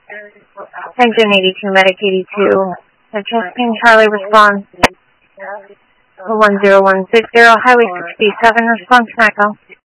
Engine 82, Medic 82. Chesapeake Charlie response 10160, Highway 67, response Echo.